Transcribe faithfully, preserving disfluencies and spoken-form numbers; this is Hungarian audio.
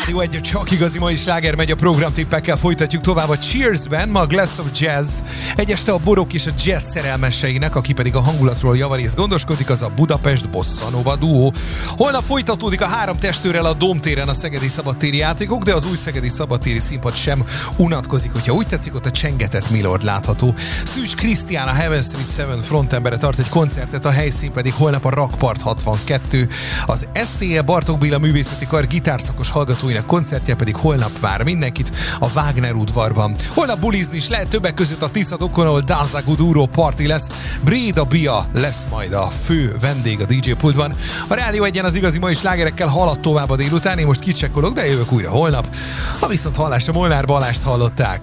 Rádió egy, csak igazi mai sláger megy, a programtippekkel folytatjuk tovább a Cheers-ben, ma a Glass of Jazz. Egy este a borok és a jazz szerelmeseinek, aki pedig a hangulatról javarészt gondoskodik, az a Budapest Bossa Nova duó. Holnap folytatódik a három testőrrel a Dómtéren a szegedi szabadtéri játékok, de az új szegedi szabadtéri színpad sem unatkozik, hogyha úgy tetszik, ott a csengetett Milord látható. Szűcs Krisztián, a Heaven Street Seven frontembere tart egy koncertet, a helyszín pedig holnap a Rakpart hatvankettő. Az es té e Bartók Béla Művészeti Kar gitárszakos hallgatóinak koncertje pedig holnap vár mindenkit a Wagner udvarban. Holnap bulizni is lehet, többek között a Tiszadokon, ahol Danza Guduro party lesz. Bréda Bia lesz majd a fő vendég a dé dzsé pultban. A Rádió egyen az igazi mai slágerekkel halad tovább a délután, én most kicsekkolok, de jövök újra holnap. A viszont hallásra Molnár Balást hallották.